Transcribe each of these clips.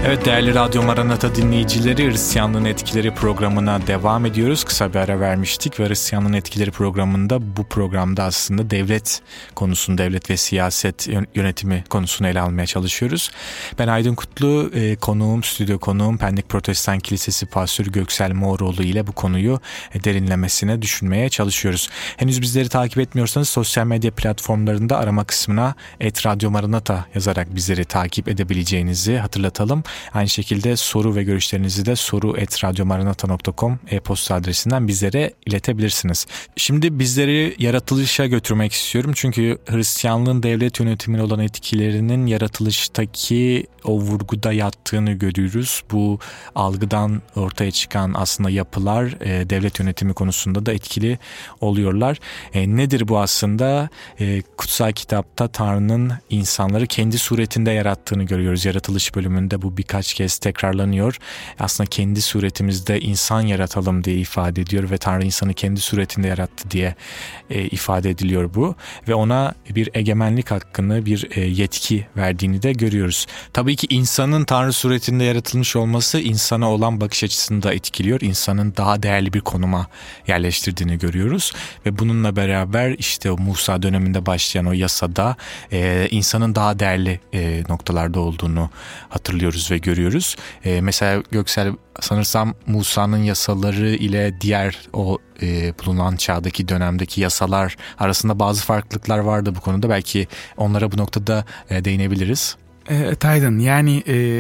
Evet, değerli Radyo Maranata dinleyicileri, Hristiyanlığın Etkileri programına devam ediyoruz. Kısa bir ara vermiştik ve Hristiyanlığın Etkileri programında, bu programda aslında devlet konusunu, devlet ve siyaset yönetimi konusunu ele almaya çalışıyoruz. Ben Aydın Kutlu, stüdyo konuğum Pendik Protestan Kilisesi Pastörü Göksel Moğroğlu ile bu konuyu derinlemesine düşünmeye çalışıyoruz. Henüz bizleri takip etmiyorsanız sosyal medya platformlarında arama kısmına @Radyo Maranata yazarak bizleri takip edebileceğinizi hatırlatalım. Aynı şekilde soru ve görüşlerinizi de soru@radyomaranata.com e-posta adresinden bizlere iletebilirsiniz. Şimdi bizleri yaratılışa götürmek istiyorum. Çünkü Hristiyanlığın devlet yönetimine olan etkilerinin yaratılıştaki o vurguda yattığını görüyoruz. Bu algıdan ortaya çıkan aslında yapılar devlet yönetimi konusunda da etkili oluyorlar. Nedir bu aslında? Kutsal kitapta Tanrı'nın insanları kendi suretinde yarattığını görüyoruz. Yaratılış bölümünde bu birkaç kez tekrarlanıyor. Aslında kendi suretimizde insan yaratalım diye ifade ediyor ve Tanrı insanı kendi suretinde yarattı diye ifade ediliyor bu. Ve ona bir egemenlik hakkını, bir yetki verdiğini de görüyoruz. Tabii ki insanın Tanrı suretinde yaratılmış olması insana olan bakış açısını da etkiliyor. İnsanın daha değerli bir konuma yerleştirdiğini görüyoruz. Ve bununla beraber işte o Musa döneminde başlayan o yasada insanın daha değerli noktalarda olduğunu hatırlıyoruz ve görüyoruz. Mesela Göksel, sanırsam Musa'nın yasaları ile diğer o bulunan çağdaki dönemdeki yasalar arasında bazı farklılıklar vardı bu konuda. Belki onlara bu noktada değinebiliriz. Aydın, yani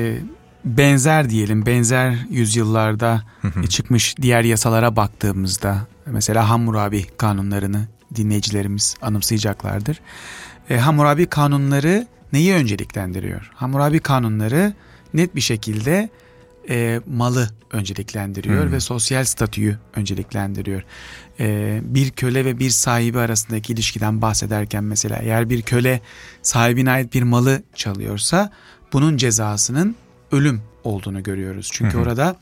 benzer yüzyıllarda çıkmış diğer yasalara baktığımızda mesela Hammurabi kanunlarını dinleyicilerimiz anımsayacaklardır. Hammurabi kanunları neyi önceliklendiriyor? Hammurabi kanunları net bir şekilde malı önceliklendiriyor ve sosyal statüyü önceliklendiriyor. Bir köle ve bir sahibi arasındaki ilişkiden bahsederken mesela eğer bir köle sahibine ait bir malı çalıyorsa bunun cezasının ölüm olduğunu görüyoruz. Çünkü orada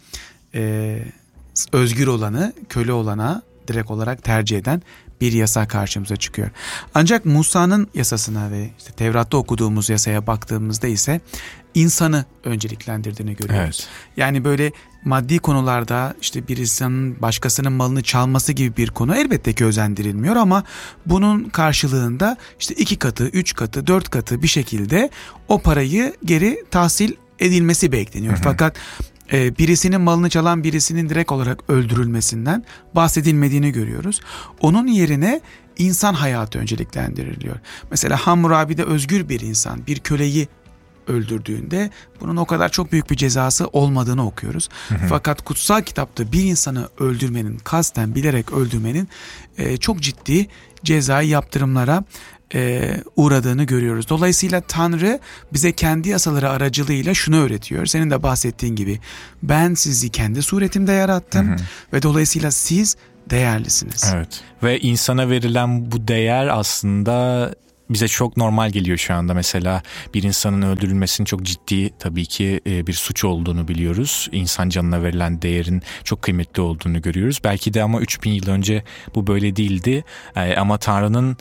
özgür olanı köle olana direkt olarak tercih eden bir yasa karşımıza çıkıyor. Ancak Musa'nın yasasına ve işte Tevrat'ta okuduğumuz yasaya baktığımızda ise insanı önceliklendirdiğini görüyoruz. Evet. Yani böyle maddi konularda işte bir insanın başkasının malını çalması gibi bir konu elbette ki özendirilmiyor ama bunun karşılığında işte 2 katı, 3 katı, 4 katı bir şekilde o parayı geri tahsil edilmesi bekleniyor. Fakat birisinin malını çalan birisinin direkt olarak öldürülmesinden bahsedilmediğini görüyoruz. Onun yerine insan hayatı önceliklendiriliyor. Mesela Hammurabi'de özgür bir insan bir köleyi öldürdüğünde bunun o kadar çok büyük bir cezası olmadığını okuyoruz. Fakat kutsal kitapta bir insanı öldürmenin, kasten bilerek öldürmenin çok ciddi cezai yaptırımlara uğradığını görüyoruz. Dolayısıyla Tanrı bize kendi yasaları aracılığıyla şunu öğretiyor. Senin de bahsettiğin gibi ben sizi kendi suretimde yarattım ve dolayısıyla siz değerlisiniz. Evet. Ve insana verilen bu değer aslında bize çok normal geliyor şu anda. Mesela bir insanın öldürülmesinin çok ciddi tabii ki bir suç olduğunu biliyoruz. İnsan canına verilen değerin çok kıymetli olduğunu görüyoruz. Belki de ama 3000 yıl önce bu böyle değildi. Ama Tanrı'nın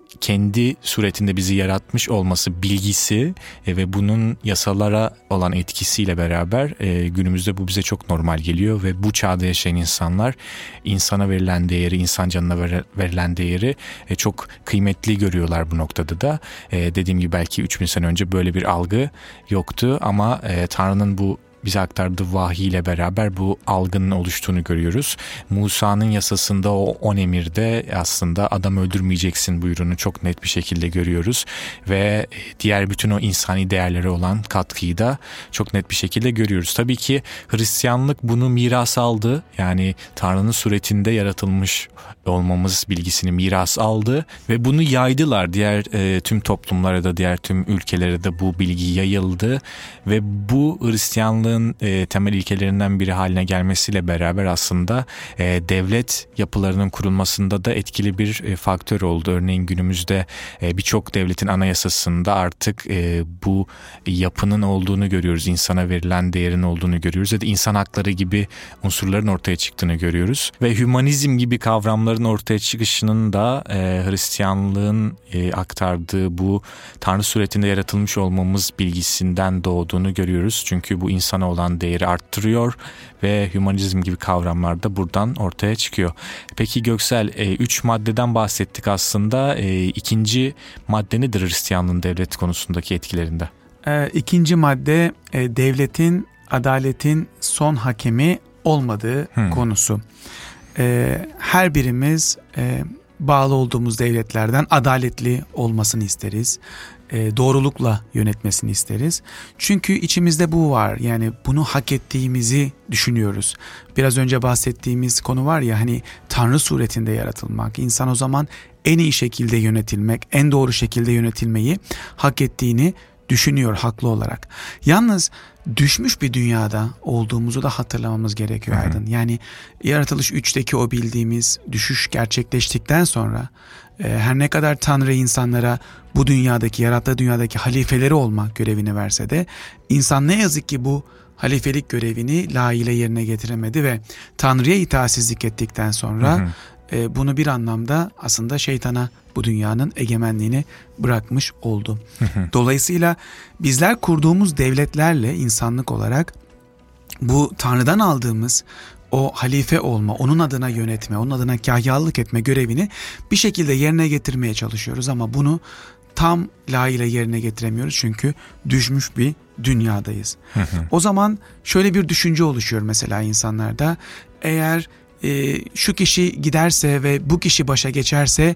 kendi suretinde bizi yaratmış olması bilgisi ve bunun yasalara olan etkisiyle beraber günümüzde bu bize çok normal geliyor ve bu çağda yaşayan insanlar insana verilen değeri, insan canına verilen değeri çok kıymetli görüyorlar bu noktada da. Dediğim gibi belki 3000 sene önce böyle bir algı yoktu ama Tanrı'nın bu bize aktardığı vahiy ile beraber bu algının oluştuğunu görüyoruz. Musa'nın yasasında o 10 emirde aslında adam öldürmeyeceksin buyruğunu çok net bir şekilde görüyoruz. Ve diğer bütün o insani değerlere olan katkıyı da çok net bir şekilde görüyoruz. Tabii ki Hristiyanlık bunu miras aldı. Yani Tanrı'nın suretinde yaratılmış olmamız bilgisini miras aldı ve bunu yaydılar. Diğer tüm toplumlara da diğer tüm ülkelere de bu bilgi yayıldı ve bu Hristiyanlığı Hristiyanlığın temel ilkelerinden biri haline gelmesiyle beraber aslında devlet yapılarının kurulmasında da etkili bir faktör oldu. Örneğin günümüzde birçok devletin anayasasında artık bu yapının olduğunu görüyoruz. İnsana verilen değerin olduğunu görüyoruz ya da insan hakları gibi unsurların ortaya çıktığını görüyoruz. Ve hümanizm gibi kavramların ortaya çıkışının da Hristiyanlığın aktardığı bu Tanrı suretinde yaratılmış olmamız bilgisinden doğduğunu görüyoruz. Çünkü bu insana olan değeri arttırıyor ve hümanizm gibi kavramlar da buradan ortaya çıkıyor. Peki Göksel, 3 maddeden bahsettik aslında. İkinci madde nedir Hristiyanlığın devlet konusundaki etkilerinde? İkinci madde devletin, adaletin son hakemi olmadığı konusu. Her birimiz bağlı olduğumuz devletlerden adaletli olmasını isteriz. Doğrulukla yönetmesini isteriz. Çünkü içimizde bu var. Yani bunu hak ettiğimizi düşünüyoruz. Biraz önce bahsettiğimiz konu var ya, hani Tanrı suretinde yaratılmak. İnsan o zaman en iyi şekilde yönetilmek, en doğru şekilde yönetilmeyi hak ettiğini düşünüyor haklı olarak. Yalnız düşmüş bir dünyada olduğumuzu da hatırlamamız gerekiyor Aydın. Yani Yaratılış 3'teki o bildiğimiz düşüş gerçekleştikten sonra her ne kadar Tanrı insanlara bu dünyadaki, yarattığı dünyadaki halifeleri olmak görevini verse de insan ne yazık ki bu halifelik görevini layığıyla yerine getiremedi ve Tanrı'ya itaatsizlik ettikten sonra bunu bir anlamda aslında şeytana bu dünyanın egemenliğini bırakmış oldu. Dolayısıyla bizler kurduğumuz devletlerle insanlık olarak bu Tanrı'dan aldığımız o halife olma, onun adına yönetme, onun adına kahyalık etme görevini bir şekilde yerine getirmeye çalışıyoruz ama bunu tam layığıyla yerine getiremiyoruz çünkü düşmüş bir dünyadayız. O zaman şöyle bir düşünce oluşuyor mesela insanlarda: eğer şu kişi giderse ve bu kişi başa geçerse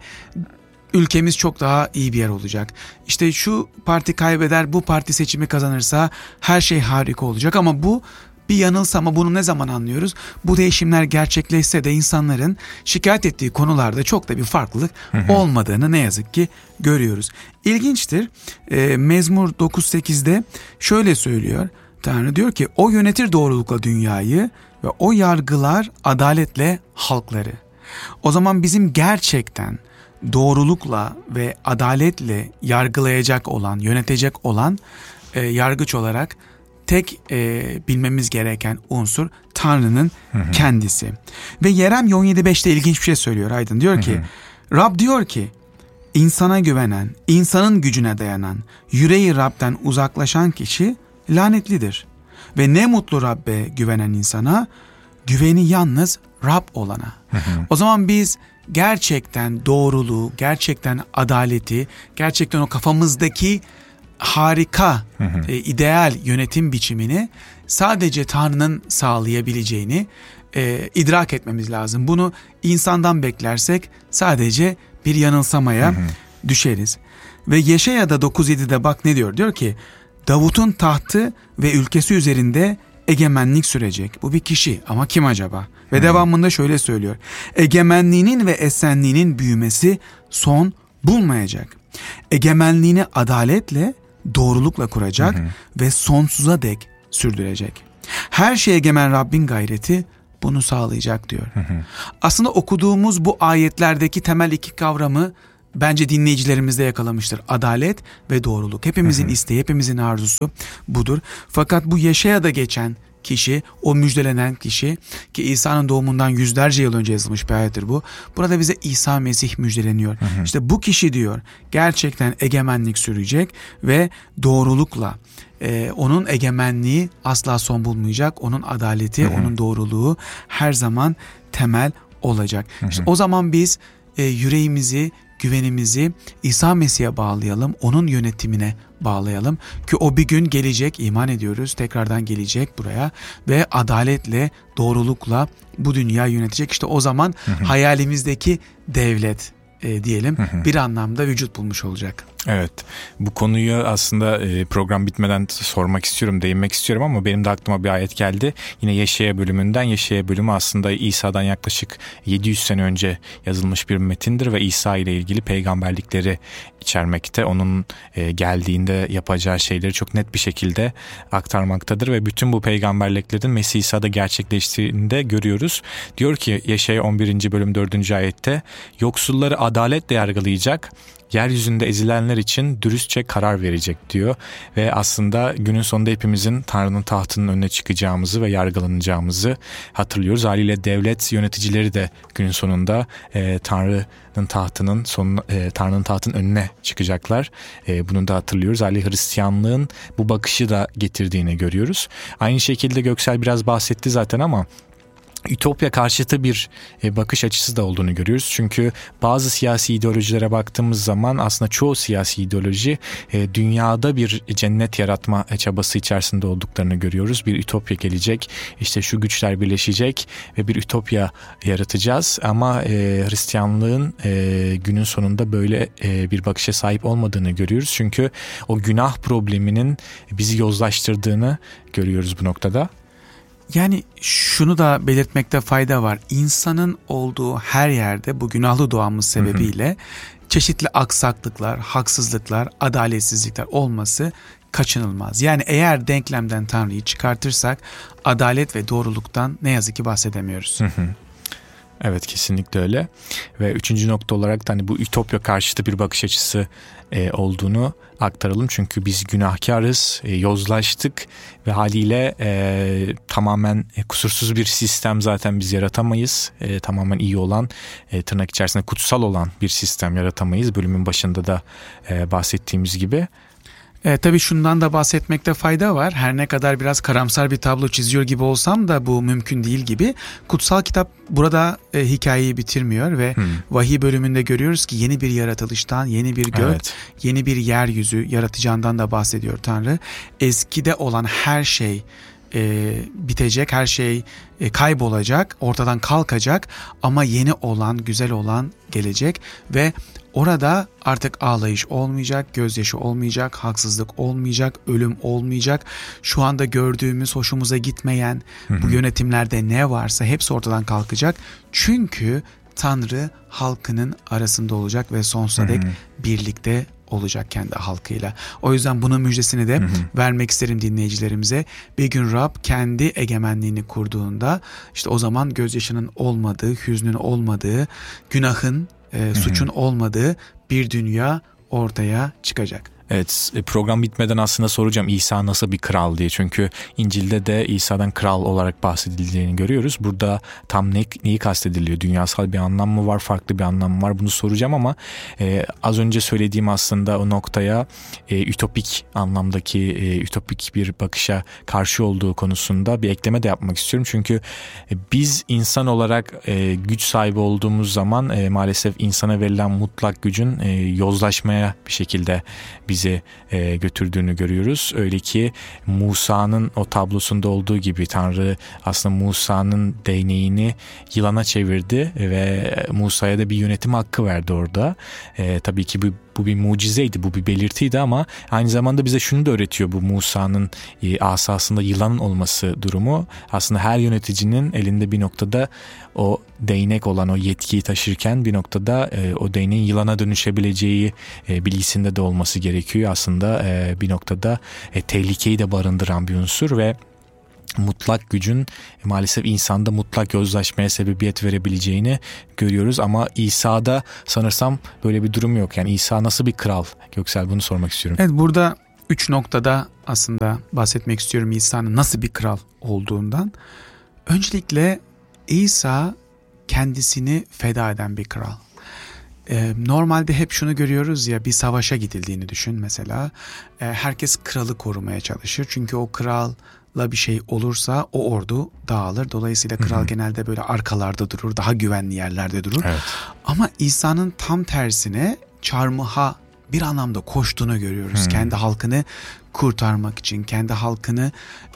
ülkemiz çok daha iyi bir yer olacak. İşte şu parti kaybeder, bu parti seçimi kazanırsa her şey harika olacak. Ama bu bir yanılsama. Bunu ne zaman anlıyoruz? Bu değişimler gerçekleşse de insanların şikayet ettiği konularda çok da bir farklılık olmadığını ne yazık ki görüyoruz. İlginçtir. Mezmur 9:8'de şöyle söylüyor. Tanrı diyor ki o yönetir doğrulukla dünyayı ve o yargılar adaletle halkları. O zaman bizim gerçekten doğrulukla ve adaletle yargılayacak olan, yönetecek olan yargıç olarak tek bilmemiz gereken unsur Tanrı'nın kendisi. Ve Yeremye 17:5'te ilginç bir şey söylüyor Aydın. Diyor ki Rab diyor ki insana güvenen, insanın gücüne dayanan, yüreği Rab'den uzaklaşan kişi lanetlidir. Ve ne mutlu Rab'be güvenen insana, güveni yalnız Rab olana. O zaman biz gerçekten doğruluğu, gerçekten adaleti, gerçekten o kafamızdaki harika, ideal yönetim biçimini sadece Tanrı'nın sağlayabileceğini idrak etmemiz lazım. Bunu insandan beklersek sadece bir yanılsamaya düşeriz. Ve Yeşaya'da 9:7'de bak ne diyor? Diyor ki Davut'un tahtı ve ülkesi üzerinde egemenlik sürecek. Bu bir kişi ama kim acaba? Ve devamında şöyle söylüyor. Egemenliğinin ve esenliğinin büyümesi son bulmayacak. Egemenliğini adaletle, doğrulukla kuracak ve sonsuza dek sürdürecek. Her şeye egemen Rabbin gayreti bunu sağlayacak diyor. Aslında okuduğumuz bu ayetlerdeki temel iki kavramı bence dinleyicilerimiz de yakalamıştır. Adalet ve doğruluk. Hepimizin isteği, hepimizin arzusu budur. Fakat bu Yeşaya'da geçen kişi, o müjdelenen kişi ki İsa'nın doğumundan yüzlerce yıl önce yazılmış bir ayettir bu. Burada bize İsa Mesih müjdeleniyor. İşte bu kişi diyor gerçekten egemenlik sürecek ve doğrulukla onun egemenliği asla son bulmayacak. Onun adaleti, onun doğruluğu her zaman temel olacak. İşte o zaman biz yüreğimizi, güvenimizi İsa Mesih'e bağlayalım, onun yönetimine bağlayalım ki o bir gün gelecek, iman ediyoruz, tekrardan gelecek buraya ve adaletle, doğrulukla bu dünyayı yönetecek. İşte o zaman hayalimizdeki devlet diyelim bir anlamda vücut bulmuş olacak. Evet, bu konuyu aslında program bitmeden sormak istiyorum, değinmek istiyorum ama benim de aklıma bir ayet geldi. Yine Yeşaya bölümünden. Yeşaya bölümü aslında İsa'dan yaklaşık 700 sene önce yazılmış bir metindir ve İsa ile ilgili peygamberlikleri içermekte. Onun geldiğinde yapacağı şeyleri çok net bir şekilde aktarmaktadır ve bütün bu peygamberliklerin Mesih İsa'da gerçekleştiğini de görüyoruz. Diyor ki Yeşaya 11. bölüm 4. ayette, yoksulları adaletle yargılayacak, yeryüzünde ezilenler için dürüstçe karar verecek diyor. Ve aslında günün sonunda hepimizin Tanrı'nın tahtının önüne çıkacağımızı ve yargılanacağımızı hatırlıyoruz. Haliyle devlet yöneticileri de günün sonunda Tanrı'nın tahtının önüne çıkacaklar. Bunu da hatırlıyoruz. Haliyle Hristiyanlığın bu bakışı da getirdiğini görüyoruz. Aynı şekilde Göksel biraz bahsetti zaten ama ütopya karşıtı bir bakış açısı da olduğunu görüyoruz. Çünkü bazı siyasi ideolojilere baktığımız zaman aslında çoğu siyasi ideoloji dünyada bir cennet yaratma çabası içerisinde olduklarını görüyoruz. Bir ütopya gelecek, işte şu güçler birleşecek ve bir ütopya yaratacağız. Ama Hristiyanlığın günün sonunda böyle bir bakışa sahip olmadığını görüyoruz. Çünkü o günah probleminin bizi yozlaştırdığını görüyoruz bu noktada. Yani şunu da belirtmekte fayda var. İnsanın olduğu her yerde bu günahlı doğamız sebebiyle çeşitli aksaklıklar, haksızlıklar, adaletsizlikler olması kaçınılmaz. Yani eğer denklemden Tanrı'yı çıkartırsak adalet ve doğruluktan ne yazık ki bahsedemiyoruz. Evet, kesinlikle öyle. Ve üçüncü nokta olarak da hani bu ütopya karşıtı bir bakış açısı olduğunu aktaralım. Çünkü biz günahkarız, yozlaştık ve haliyle tamamen kusursuz bir sistem zaten biz yaratamayız. Tamamen iyi olan, tırnak içerisinde kutsal olan bir sistem yaratamayız. Bölümün başında da bahsettiğimiz gibi. Tabii şundan da bahsetmekte fayda var. Her ne kadar biraz karamsar bir tablo çiziyor gibi olsam da bu mümkün değil gibi. Kutsal kitap burada hikayeyi bitirmiyor ve vahiy bölümünde görüyoruz ki yeni bir yaratılıştan, yeni bir gök, yeni bir yeryüzü yaratacağından da bahsediyor Tanrı. Eskide olan her şey bitecek, her şey kaybolacak, ortadan kalkacak ama yeni olan, güzel olan gelecek ve orada artık ağlayış olmayacak, gözyaşı olmayacak, haksızlık olmayacak, ölüm olmayacak. Şu anda gördüğümüz, hoşumuza gitmeyen bu yönetimlerde ne varsa hepsi ortadan kalkacak. Çünkü Tanrı halkının arasında olacak ve sonsuza dek birlikte olacak kendi halkıyla. O yüzden bunun müjdesini de vermek isterim dinleyicilerimize. Bir gün Rab kendi egemenliğini kurduğunda işte o zaman gözyaşının olmadığı, hüznün olmadığı, günahın, suçun olmadığı bir dünya ortaya çıkacak. Evet, program bitmeden aslında soracağım İsa nasıl bir kral diye. Çünkü İncil'de de İsa'dan kral olarak bahsedildiğini görüyoruz. Burada tam neyi kastediliyor? Dünyasal bir anlam mı var? Farklı bir anlam mı var? Bunu soracağım ama az önce söylediğim aslında o noktaya ütopik anlamdaki ütopik bir bakışa karşı olduğu konusunda bir ekleme de yapmak istiyorum. Çünkü biz insan olarak güç sahibi olduğumuz zaman maalesef insana verilen mutlak gücün yozlaşmaya bir şekilde bizi götürdüğünü görüyoruz. Öyle ki Musa'nın o tablosunda olduğu gibi Tanrı aslında Musa'nın değneğini yılana çevirdi ve Musa'ya da bir yönetim hakkı verdi orada. Tabii ki bu bir mucizeydi, bu bir belirtiydi ama aynı zamanda bize şunu da öğretiyor bu Musa'nın asasında yılanın olması durumu. Aslında her yöneticinin elinde bir noktada o değnek olan o yetkiyi taşırken bir noktada o değneğin yılana dönüşebileceği bilgisinde de olması gerekiyor. Aslında bir noktada tehlikeyi de barındıran bir unsur ve mutlak gücün maalesef insanda mutlak yozlaşmaya sebebiyet verebileceğini görüyoruz ama İsa'da sanırsam böyle bir durum yok. Yani İsa nasıl bir kral? Göksel, bunu sormak istiyorum. Evet, burada 3 noktada aslında bahsetmek istiyorum İsa'nın nasıl bir kral olduğundan. Öncelikle İsa kendisini feda eden bir kral. Normalde hep şunu görüyoruz ya, bir savaşa gidildiğini düşün mesela. Herkes kralı korumaya çalışır çünkü o kralla bir şey olursa o ordu dağılır. Dolayısıyla kral genelde böyle arkalarda durur, daha güvenli yerlerde durur. Evet. Ama İsa'nın tam tersine çarmıha bir anlamda koştuğunu görüyoruz. Kendi halkını kurtarmak için, kendi halkını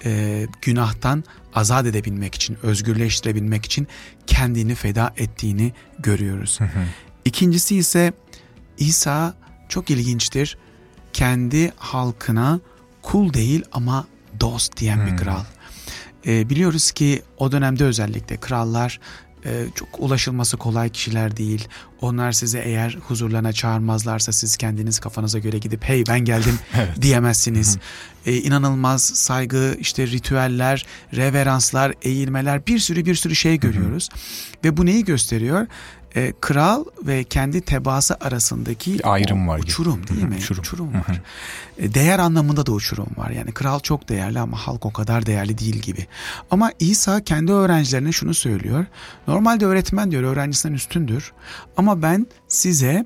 günahtan azat edebilmek için, özgürleştirebilmek için kendini feda ettiğini görüyoruz. İkincisi ise İsa çok ilginçtir. Kendi halkına kul değil ama dost diyen bir kral. Biliyoruz ki o dönemde özellikle krallar çok ulaşılması kolay kişiler değil. Onlar size eğer huzurlarına çağırmazlarsa siz kendiniz kafanıza göre gidip hey ben geldim evet. diyemezsiniz. İnanılmaz saygı, işte ritüeller, reveranslar, eğilmeler, bir sürü şey görüyoruz. Ve bu neyi gösteriyor? Kral ve kendi tebaası arasındaki bir ayrım var uçurum değil mi? Uçurum var. Değer anlamında da uçurum var. Yani kral çok değerli ama halk o kadar değerli değil gibi. Ama İsa kendi öğrencilerine şunu söylüyor. Normalde öğretmen diyor öğrencisinden üstündür. Ama ben size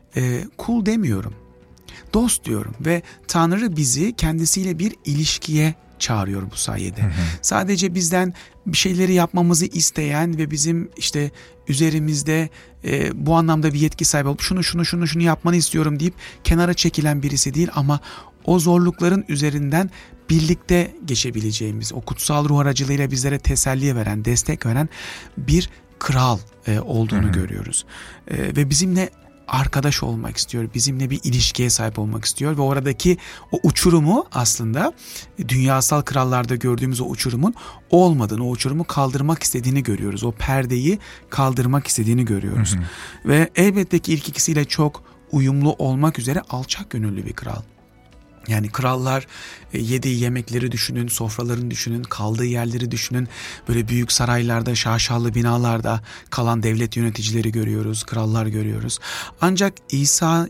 kul demiyorum. Dost diyorum ve Tanrı bizi kendisiyle bir ilişkiye çağırıyor bu sayede. Sadece bizden bir şeyleri yapmamızı isteyen ve bizim işte üzerimizde bu anlamda bir yetki sahibi olup şunu yapmanı istiyorum deyip kenara çekilen birisi değil ama o zorlukların üzerinden birlikte geçebileceğimiz, o kutsal ruh aracılığıyla bizlere teselli veren, destek veren bir kral olduğunu görüyoruz. Ve bizimle arkadaş olmak istiyor, bizimle bir ilişkiye sahip olmak istiyor ve oradaki o uçurumu aslında dünyasal krallarda gördüğümüz o uçurumun olmadığını, o uçurumu kaldırmak istediğini görüyoruz. O perdeyi kaldırmak istediğini görüyoruz. Ve elbette ki ilk ikisiyle çok uyumlu olmak üzere alçak gönüllü bir kral. Yani krallar yediği yemekleri düşünün, sofralarını düşünün, kaldığı yerleri düşünün. Böyle büyük saraylarda, şaşalı binalarda kalan devlet yöneticileri görüyoruz, krallar görüyoruz. Ancak İsa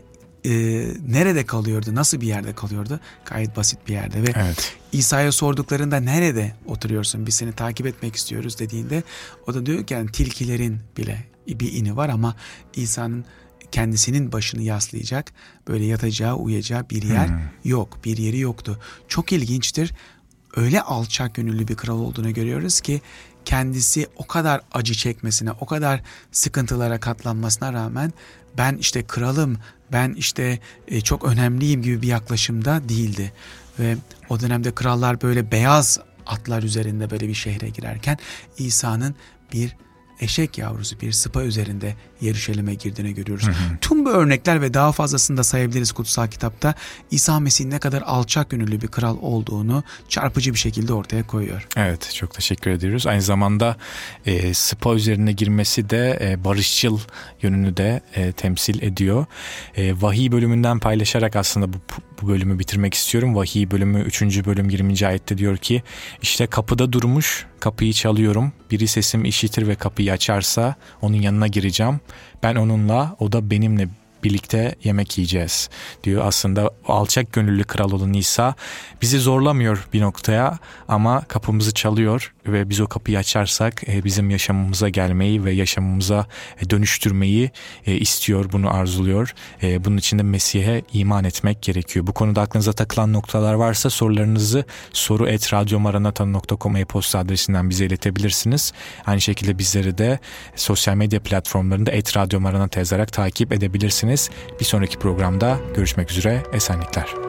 nerede kalıyordu, nasıl bir yerde kalıyordu? Gayet basit bir yerde ve evet. İsa'ya sorduklarında nerede oturuyorsun, biz seni takip etmek istiyoruz dediğinde o da diyor ki yani tilkilerin bile bir ini var ama İsa'nın kendisinin başını yaslayacak, böyle yatacağı, uyuyacağı bir yer yok, bir yeri yoktu. Çok ilginçtir. Öyle alçak gönüllü bir kral olduğunu görüyoruz ki kendisi o kadar acı çekmesine, o kadar sıkıntılara katlanmasına rağmen ben işte kralım, ben işte çok önemliyim gibi bir yaklaşımda değildi. Ve o dönemde krallar böyle beyaz atlar üzerinde böyle bir şehre girerken İsa'nın bir eşek yavrusu, bir sıpa üzerinde Yeruşalim'e girdiğini görüyoruz. Tüm bu örnekler ve daha fazlasını da sayabiliriz kutsal kitapta. İsa Mesih'in ne kadar alçak gönüllü bir kral olduğunu çarpıcı bir şekilde ortaya koyuyor. Evet, çok teşekkür ediyoruz. Aynı zamanda sıpa üzerine girmesi de barışçıl yönünü de temsil ediyor. Vahiy bölümünden paylaşarak aslında bu bölümü bitirmek istiyorum. Vahiy bölümü 3. bölüm 20. ayette diyor ki işte kapıda durmuş, kapıyı çalıyorum. Biri sesimi işitir ve kapıyı açarsa onun yanına gireceğim. Ben onunla, o da benimle birlikte yemek yiyeceğiz diyor. Aslında alçak gönüllü kral olan İsa bizi zorlamıyor bir noktaya ama kapımızı çalıyor ve biz o kapıyı açarsak bizim yaşamımıza gelmeyi ve yaşamımıza dönüştürmeyi istiyor, bunu arzuluyor. Bunun için de Mesih'e iman etmek gerekiyor. Bu konuda aklınıza takılan noktalar varsa sorularınızı soru@radyomaranatha.com e-posta adresinden bize iletebilirsiniz. Aynı şekilde bizleri de sosyal medya platformlarında @radyomaranatha yazarak takip edebilirsiniz. Bir sonraki programda görüşmek üzere. Esenlikler.